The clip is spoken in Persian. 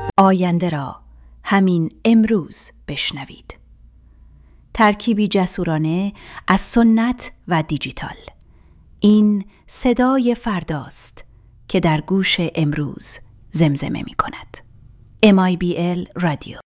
آینده را همین امروز بشنوید. ترکیبی جسورانه از سنت و دیجیتال. این صدای فرداست که در گوش امروز زمزمه می کند. MIBL رادیو.